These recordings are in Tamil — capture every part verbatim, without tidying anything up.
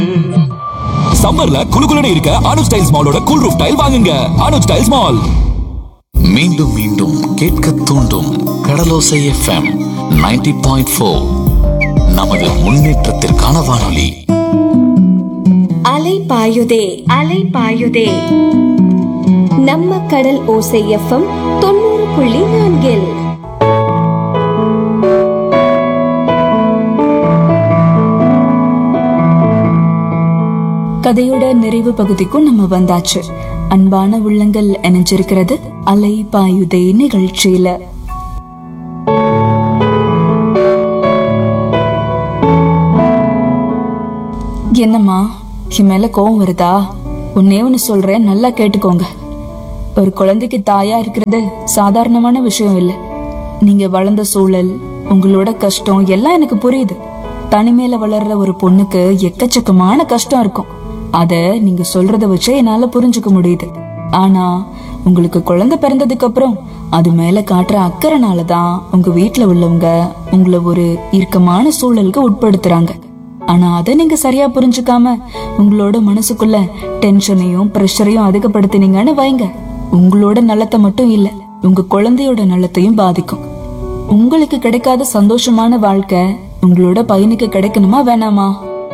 சம்மர்ல குளுகுலுன்னு இருக்க Anuj tiles மாலோட cool roof tail வாங்குங்க. Anuj tiles mall. மீண்டும் மீண்டும் கேட்க தூண்டும் கடலோசை எஃப்எம் நைன்டி பாயிண்ட் ஃபோர். நமது முன்னேற்றத்திற்கான வானொலி. அலை பாயுதே அலை பாயுதே நம்ம கடல் ஓசை எஃப்எம் தொண்ணூறு புள்ளி நான்கில். கதையோட நிறைவு பகுதிக்கும் நம்ம வந்தாச்சு. அன்பான உள்ளங்கள் இணைஞ்சிருக்கிறது அலை பாயுதே நிகழ்ச்சியில. என்னம்மா, என் மேல கோவம் வருதா? ஒன்னே ஒன்னு சொல்றேன், நல்லா கேட்டுக்கோங்க. ஒரு குழந்தைக்கு தாயா இருக்கிறது சாதாரணமான விஷயம் இல்ல. நீங்க வளர்ந்த சூழல், உங்களோட கஷ்டம் எல்லாம் எனக்கு புரியுது. தனிமையில வளர்ற ஒரு பொண்ணுக்கு எக்கச்சக்கமான கஷ்டம் இருக்கும். அத நீங்க சொல்றத வச்சு என்னால புரிஞ்சுக்க முடியுது. ஆனா உங்களுக்கு குழந்தை பிறந்ததுக்கு அப்புறம் அது மேல காட்டுற அக்கறைனாலதான் உங்க வீட்டுல உள்ளவங்க உங்களை ஒரு இறுக்கமான சூழலுக்கு உட்படுத்துறாங்க. ஆனா அதை நீங்க சரியா புரிஞ்சுக்காம உங்களோட மனசுக்குள்ள டென்ஷனையும் பிரஷரையும் அதிகப்படுத்தினீங்கன்னு வைங்க, உங்களோட நலத்தை மட்டும் இல்ல, உங்க குழந்தையோட நலத்தையும் பாதிக்கும். உங்களுக்கு கிடைக்காத சந்தோஷமான வாழ்க்கை உங்களோட பையனுக்கு கிடைக்கணுமா வேணாமா?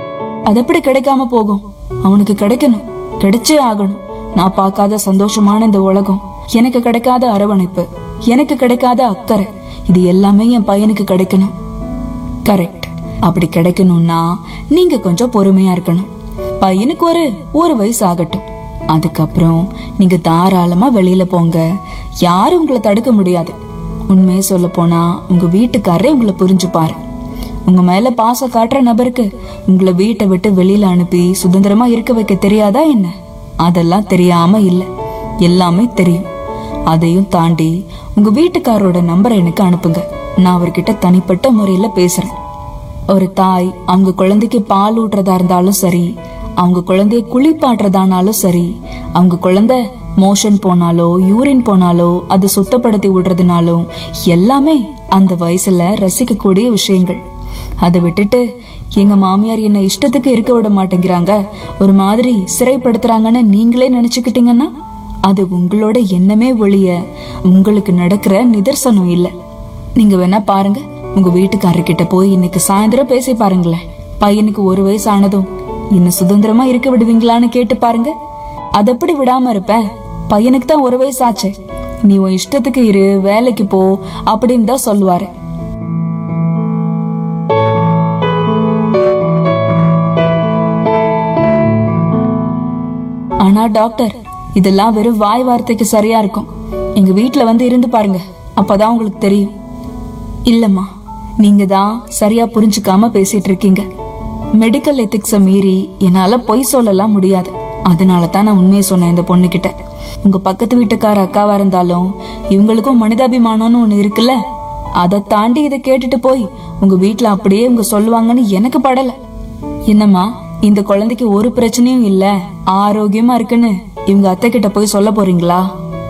அது எப்படி கிடைக்காம போகும்? அவனுக்கு கிடைக்கணும், கிடைச்சே ஆகணும். நான் பார்க்காத சந்தோஷமான இந்த உலகம், எனக்கு கிடைக்காத அரவணைப்பு, எனக்கு கிடைக்காத அக்கறை, இது எல்லாமே என் பையனுக்கு கிடைக்கணும். கரெக்ட். அப்படி கிடைக்கணும்னா நீங்க கொஞ்சம் பொறுமையா இருக்கணும். பையனுக்கு ஒரு ஒரு வயசு ஆகட்டும். அதுக்கப்புறம் நீங்க தாராளமா வெளியில போங்க, யாரும் உங்களை தடுக்க முடியாது. உண்மையை சொல்ல போனா உங்க வீட்டுக்காரரே உங்களை புரிஞ்சுப்பாரு. உங்க மேல பாசம் காட்டுற நபருக்கு உங்களை வீட்டை விட்டு வெளியில அனுப்பி சுதந்திரமா இருக்க வைக்க தெரியாதா என்ன? அதெல்லாம் தெரியாம இல்ல, எல்லாமே தெரியும். அதையும் தாண்டி உங்க வீட்டுக்காரரோட நம்பரை எனக்கு அனுப்புங்க, நான் அவர்கிட்ட தனிப்பட்ட முறையில பேசுறேன். ஒரு தாய் அவங்க குழந்தைக்கு பால் ஊட்டுறதா இருந்தாலும் சரி, அவங்க குழந்தைய குளிப்பாட்டுறதானாலும் சரி, அவங்க குழந்தை மோஷன் போனாலோ யூரின் போனாலோ அது சுத்தப்படுத்தி விடுறதுனாலும் எல்லாமே அந்த வயசுல ரசிக்க கூடிய விஷயங்கள். அதை விட்டுட்டு எங்க மாமியார் என்ன இஷ்டத்துக்கு இருக்க விட மாட்டேங்கிறாங்க, ஒரு மாதிரி சிறைப்படுத்துறாங்கன்னு நீங்களே நினைச்சுக்கிட்டீங்கன்னா அது உங்களோட எண்ணமே ஒழிய உங்களுக்கு நடக்கிற நிதர்சனம் இல்ல. நீங்க வேணா பாருங்க, உங்க வீட்டுக்காரர்கிட்ட போய் இன்னைக்கு சாயந்தரம் பேசி பாருங்களேன். பையனுக்கு ஒரு வயசு ஆனதும் இன்னும் சுதந்திரமா இருக்க விடுவீங்களான்னு கேட்டு பாருங்க. அது எப்படி விடாம இருப்ப? பையனுக்கு தான் ஒரு வயசு ஆச்சு, நீ உன் இஷ்டத்துக்கு இரு, வேலைக்கு போ அப்படின்னு தான் சொல்லுவாரு. ஆனா டாக்டர், இதெல்லாம் வெறும் வாய் வார்த்தைக்கு சரியா இருக்கும். எங்க வீட்டுல வந்து இருந்து பாருங்க, அப்பதான் உங்களுக்கு தெரியும். இல்லம்மா, நீங்க தான் சரியா புரிஞ்சுக்காம பேசிட்டு இருக்கீங்க. மெடிக்கல் எத்திக்ஸ மீறி என்னால பொய் சொல்லலாம் முடியாது. அதனாலதான் நான் உண்மையை சொன்னேன் இந்த பொண்ணு கிட்ட. உங்க பக்கத்து வீட்டுக்கார அக்காவா இருந்தாலும் இவங்களுக்கும் மனிதாபிமானம்னு ஒண்ணு இருக்குல்ல, அதை தாண்டி இதை கேட்டுட்டு போய் உங்க வீட்டுல அப்படியே உங்க சொல்லுவாங்கன்னு எனக்கு படல. என்னம்மா, இந்த குழந்தைக்கு ஒரு பிரச்சனையும் இல்ல, ஆரோக்கியமா இருக்குன்னு இவங்க அத்தை கிட்ட போய் சொல்ல போறீங்களா?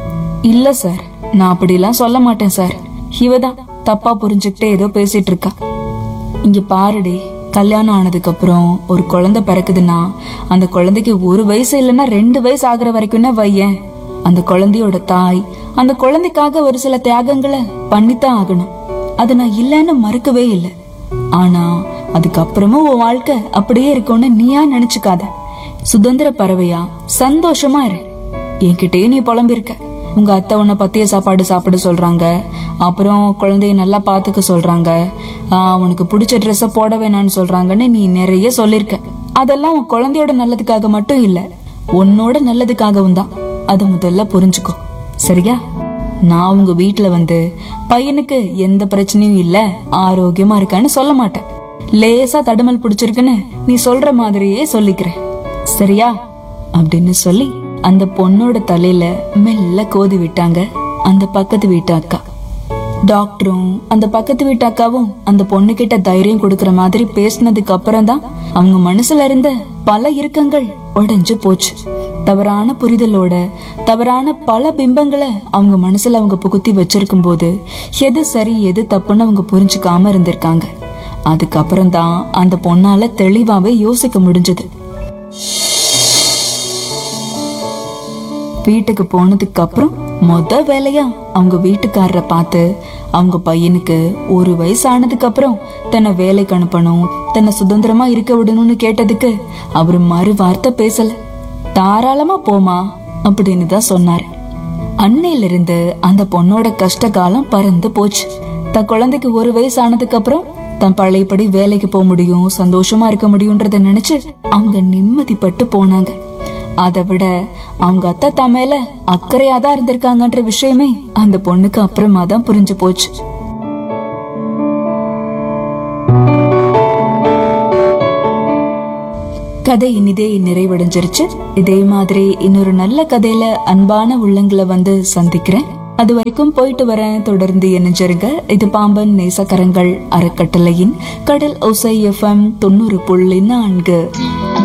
இல்ல சார், நான் அப்படிலாம் சொல்ல மாட்டேன் சார். இவதான் தப்பா புரிஞ்சுக்கிட்டே ஏதோ பேசிட்டு இருக்கா. இங்க பாருடி, கல்யாணம் ஆனதுக்கு அப்புறம் ஒரு குழந்தை பிறக்குதுன்னா அந்த குழந்தைக்கு ஒரு வயசு இல்லைன்னா ரெண்டு வயசு ஆகுற வரைக்கும்னா வையேன், அந்த குழந்தையோட தாய் அந்த குழந்தைக்காக ஒரு சில தியாகங்களை பண்ணித்தான் ஆகணும். அது நான் இல்லைன்னு மறுக்கவே இல்லை. ஆனா அதுக்கப்புறமும் உன் வாழ்க்கை அப்படியே இருக்கும்னு நீயா நினைச்சுக்காத. சுதந்திர பறவையா சந்தோஷமா இரு. என்கிட்டயே நீ புலம்பிருக்க, உங்க அத்தை உன்னை பத்திய சாப்பாடு சாப்பிட சொல்றாங்க, அப்புறம் குழந்தைய நல்லா பாத்துக்க சொல்றாங்க, ஆஹ் உனக்கு பிடிச்ச ட்ரெஸ்ஸ போட வேணான்னு சொல்றாங்கன்னு நீ நிறைய சொல்லிருக்க. அதெல்லாம் உன் குழந்தையோட நல்லதுக்காக மட்டும் இல்ல, உன்னோட நல்லதுக்காகவும் தான். அது முதல்ல புரிஞ்சுக்கோ, சரியா? நான் உங்க வீட்டுல வந்து பையனுக்கு எந்த பிரச்சனையும் இல்ல, ஆரோக்கியமா இருக்கான்னு சொல்ல மாட்டேன். லேசா தடுமல் பிடிச்சிருக்குன்னு நீ சொல்ற மாதிரியே சொல்லிக்கிறேன், சரியா? அப்படின்னு சொல்லி அந்த பொண்ணோட தலையில மெல்ல கோதி விட்டாங்க அந்த பக்கத்து வீட்டு அக்கா. டாக்டரும் அந்த பக்கத்து வீட்டு அக்காவும் அந்த பொண்ணு கிட்ட தைரியம் கொடுக்கற மாதிரி பேசினதுக்கு அப்புறம் தான் அவங்க மனசுல இருந்த பல இறுக்கங்கள் உடைஞ்சு போச்சு. தவறான புரிதலோட தவறான பல பிம்பங்களை அவங்க மனசுல அவங்க புகுத்தி வச்சிருக்கும் போது எது சரி எது தப்புன்னு அவங்க புரிஞ்சுக்காம இருந்திருக்காங்க. அதுக்கப்புறம் தான் அந்த பொண்ணால தெளிவாவே யோசிக்க முடிஞ்சது. வீட்டுக்கு போனதுக்கு அப்புறம் மொத வேலையா அவங்க வீட்டுக்காரரை பார்த்து அவங்க பையனுக்கு ஒரு வயசு ஆனதுக்கு அப்புறம் தன்னை வேலைக்கு அனுப்பணும், தன்னை சுதந்திரமா இருக்க விடணும்னு கேட்டதுக்கு அவரு மறு வார்த்தை பேசல. தாராளமா போமா அப்படின்னு தான் சொன்னாரு. அன்னையில இருந்து அந்த பொண்ணோட கஷ்ட காலம் பறந்து போச்சு. தன் குழந்தைக்கு ஒரு வயசு ஆனதுக்கு அப்புறம் தன் பழையபடி வேலைக்கு போக முடியும், சந்தோஷமா இருக்க முடியும்ன்றத நினைச்சு அவங்க நிம்மதிப்பட்டு போனாங்க. அதை விட அவங்க அத்தை தான் மேல அக்கறையாதான் இருந்திருக்காங்கன்ற விஷயமே அந்த பொண்ணுக்கு அப்புறமா தான் புரிஞ்சு போச்சு. கதை இனிதே நிறைவடைஞ்சிருச்சு. இதே மாதிரி இன்னொரு நல்ல கதையில அன்பான உள்ளங்களை வந்து சந்திக்கிறேன். அது வரைக்கும் போயிட்டு வரேன். தொடர்ந்து இணைஞ்சிருங்க. இது பாம்பன் நேசக்கரங்கள் அறக்கட்டளையின் கடல் ஓசை எஃப்எம் தொண்ணூறு புள்ளி நான்கு.